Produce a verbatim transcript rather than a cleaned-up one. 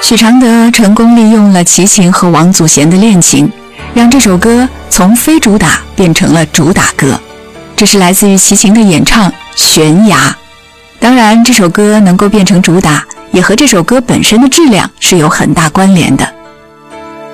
许常德成功利用了齐秦和王祖贤的恋情，让这首歌从非主打变成了主打歌。这是来自于齐秦的演唱《悬崖》。当然，这首歌能够变成主打，也和这首歌本身的质量是有很大关联的。